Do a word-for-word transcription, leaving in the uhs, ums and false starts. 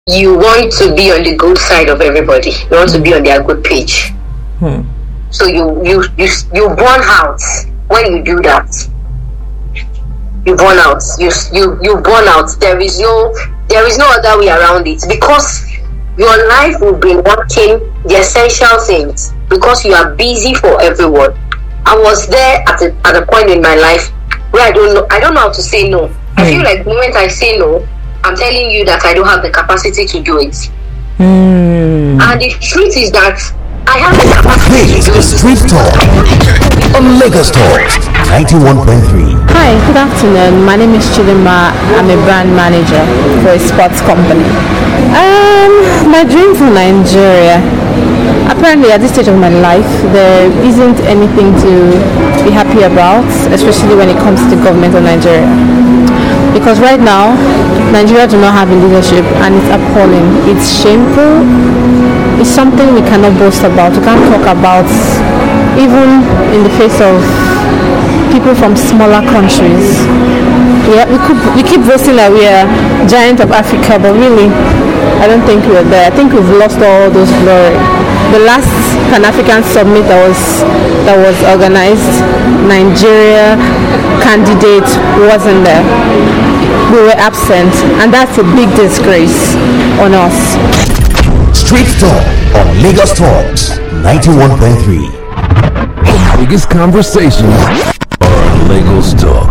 you want to be on the good side of everybody. You want to be on their good page. Hmm. So you you you you burn out when you do that. You burn out. You you you burn out. There is no there is no other way around it, because your life will be working the essential things because you are busy for everyone. I was there at a, at a point in my life where I don't know I don't know how to say no. Mm. I feel like the moment I say no, I'm telling you that I don't have the capacity to do it. Mm. And the truth is that I have the capacity This to do is Street Talk on Lagos Talk ninety-one point three. Hi, good afternoon. My name is Chidima. I'm a brand manager for a sports company. Um, my dream for Nigeria. Apparently, at this stage of my life, there isn't anything to be happy about, especially when it comes to the government of Nigeria. Because right now, Nigeria do not have a leadership, and it's appalling. It's shameful. It's something we cannot boast about. We can't talk about, even in the face of people from smaller countries. Yeah, we could we keep boasting that we are giant of Africa, but really, I don't think we're there. I think we've lost all those glory. The last Pan-African summit that was that was organized, Nigeria candidate wasn't there. We were absent, and that's a big disgrace on us. Street Talk on Lagos Talks ninety-one point three. The biggest conversations are on Lagos Talk.